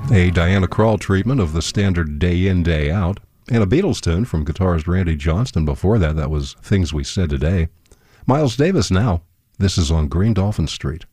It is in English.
A Diana Krall treatment of the standard Day In, Day Out, and a Beatles tune from guitarist Randy Johnston. Before that, that was Things We Said Today. Miles Davis now. This is on Green Dolphin Street.